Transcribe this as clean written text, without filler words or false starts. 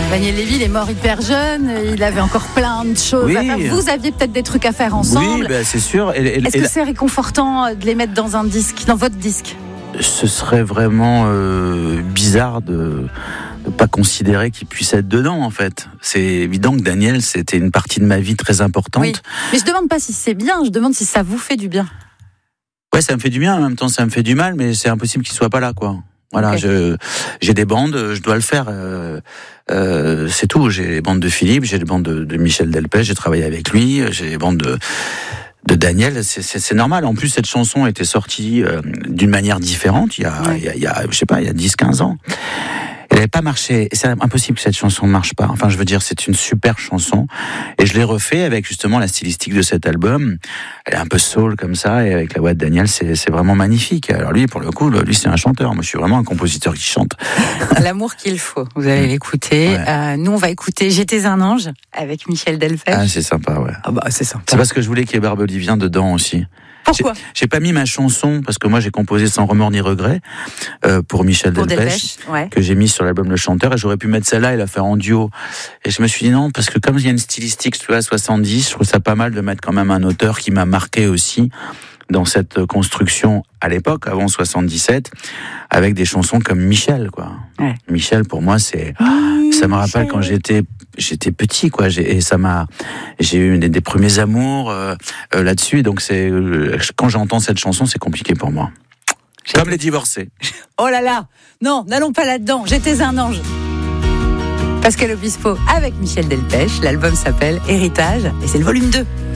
Daniel Lévy, il est mort hyper jeune, il avait encore plein de choses à faire. Vous aviez peut-être des trucs à faire ensemble. Oui, c'est sûr. Est-ce que c'est réconfortant de les mettre dans un disque, dans votre disque ? Ce serait vraiment bizarre de ne pas considérer qu'il puisse être dedans, en fait. C'est évident que Daniel, c'était une partie de ma vie très importante. Oui. Mais je demande pas si c'est bien, je demande si ça vous fait du bien. Ouais, ça me fait du bien, en même temps ça me fait du mal, mais c'est impossible qu'il soit pas là, quoi. Voilà, Okay. J'ai des bandes, je dois le faire. C'est tout. J'ai les bandes de Philippe, j'ai les bandes de Michel Delpech, j'ai travaillé avec lui, j'ai les bandes de Daniel. C'est normal. En plus, cette chanson était sortie d'une manière différente il y a je sais pas, il y a 10-15 ans. Elle n'avait pas marché. C'est impossible que cette chanson ne marche pas. Enfin, je veux dire, c'est une super chanson. Et je l'ai refait avec justement la stylistique de cet album. Elle est un peu soul comme ça, et avec la voix de Daniel, c'est vraiment magnifique. Alors lui, pour le coup, lui, c'est un chanteur. Moi, je suis vraiment un compositeur qui chante. L'amour qu'il faut. Vous allez l'écouter. Ouais. Nous, on va écouter J'étais un ange avec Michel Delpech. Ah, c'est sympa, ouais. Ah bah, c'est sympa. C'est parce que je voulais qu'il y ait Barbelivien dedans aussi. Pourquoi ? J'ai pas mis ma chanson parce que moi j'ai composé Sans remords ni regret pour Michel Delpech, que j'ai mis sur l'album Le Chanteur, et j'aurais pu mettre celle-là et la faire en duo. Et je me suis dit non, parce que comme il y a une stylistique, tu vois, 70, je trouve ça pas mal de mettre quand même un auteur qui m'a marqué aussi dans cette construction à l'époque, avant 77, avec des chansons comme Michel, quoi. Ouais. Michel, pour moi, ça me rappelle quand j'étais petit, quoi. J'ai eu des premiers amours là-dessus. Donc quand j'entends cette chanson, c'est compliqué pour moi. Comme les divorcés. Oh là là, non, n'allons pas là-dedans. J'étais un ange. Pascal Obispo avec Michel Delpech. L'album s'appelle Héritage et c'est le volume 2.